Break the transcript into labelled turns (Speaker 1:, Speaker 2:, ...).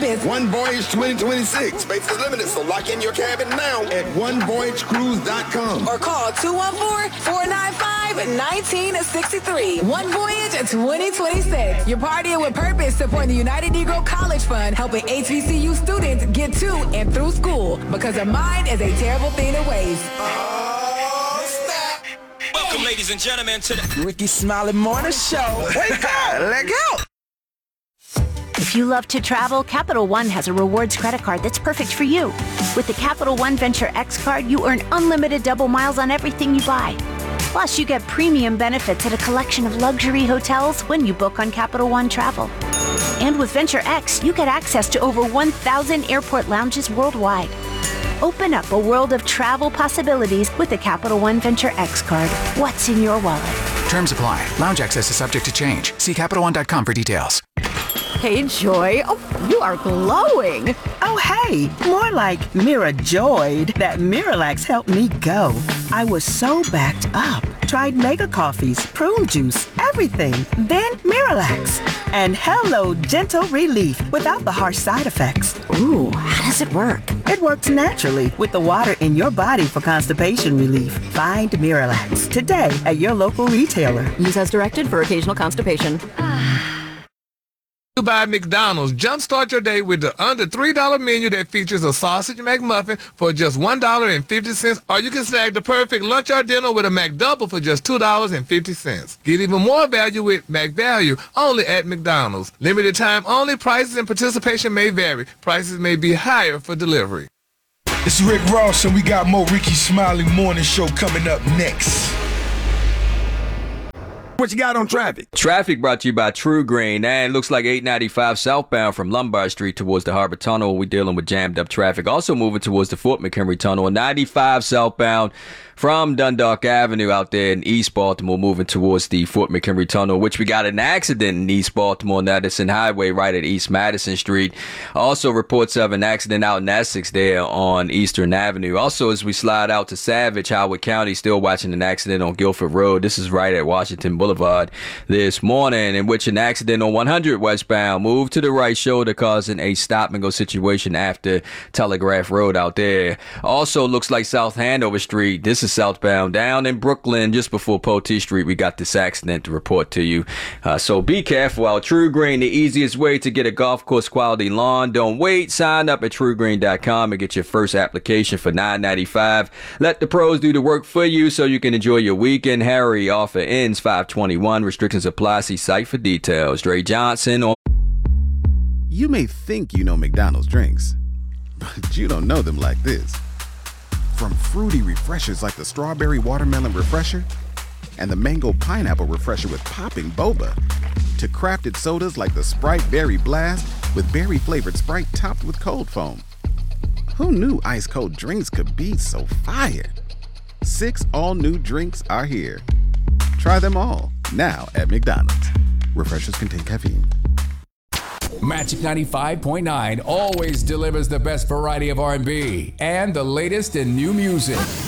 Speaker 1: purpose.
Speaker 2: One Voyage 2026. Space is limited, so lock in your cabin now at onevoyagecruise.com.
Speaker 1: Or call 214-495-1963. One Voyage 2026. You're partying with purpose, supporting the United Negro College Fund, helping HBCU students get to and through school. Because a mind is a terrible thing to waste.
Speaker 3: Welcome, ladies and gentlemen, to the
Speaker 4: Ricky Smiley Morning Show. Wake up, let go.
Speaker 5: If you love to travel, Capital One has a rewards credit card that's perfect for you. With the Capital One Venture X card, you earn unlimited double miles on everything you buy. Plus, you get premium benefits at a collection of luxury hotels when you book on Capital One Travel. And with Venture X, you get access to over 1,000 airport lounges worldwide. Open up a world of travel possibilities with the Capital One Venture X card. What's in your wallet?
Speaker 6: Terms apply. Lounge access is subject to change. See CapitalOne.com for details.
Speaker 7: Hey, Joy. Oh, you are glowing.
Speaker 4: Oh, hey, more like Mira joyed that Miralax helped me go. I was so backed up. Tried mega coffees, prune juice, everything. Then Miralax. And hello, gentle relief without the harsh side effects.
Speaker 7: Ooh, how does it work?
Speaker 4: It works naturally with the water in your body for constipation relief. Find Miralax today at your local retailer.
Speaker 7: Use as directed for occasional constipation.
Speaker 8: By McDonald's. Jumpstart your day with the under $3 menu that features a sausage McMuffin for just $1.50, or you can snag the perfect lunch or dinner with a McDouble for just $2.50. Get even more value with McValue only at McDonald's. Limited time only. Prices and participation may vary. Prices may be higher for delivery.
Speaker 9: It's Rick Ross, and we got more Ricky Smiley Morning Show coming up next.
Speaker 10: What you got on traffic?
Speaker 11: Traffic brought to you by True Green. And it looks like 895 southbound from Lombard Street towards the Harbor Tunnel. We're dealing with jammed up traffic. Also moving towards the Fort McHenry Tunnel. 95 southbound from Dundalk Avenue out there in East Baltimore, moving towards the Fort McHenry Tunnel, which we got an accident in East Baltimore, Madison Highway, right at East Madison Street. Also reports of an accident out in Essex there on Eastern Avenue. Also, as we slide out to Savage, Howard County, still watching an accident on Guilford Road. This is right at Washington Boulevard this morning, in which an accident on 100 westbound moved to the right shoulder, causing a stop-and-go situation after Telegraph Road out there. Also, looks like South Hanover Street. This is southbound down in Brooklyn, just before Poteet Street. We got this accident to report to you. So be careful out. True Green, the easiest way to get a golf course quality lawn. Don't wait. Sign up at TrueGreen.com and get your first application for $9.95. Let the pros do the work for you so you can enjoy your weekend. Harry, offer ends 5/21. Restrictions apply. See site for details. Dre Johnson on.
Speaker 12: You may think you know McDonald's drinks, but you don't know them like this. From fruity refreshers like the Strawberry Watermelon Refresher and the Mango Pineapple Refresher with popping boba, to crafted sodas like the Sprite Berry Blast with berry-flavored Sprite topped with cold foam. Who knew ice-cold drinks could be so fire? 6 all-new drinks are here. Try them all, now at McDonald's. Refreshers contain caffeine.
Speaker 13: Magic 95.9 always delivers the best variety of R&B and the latest in new music.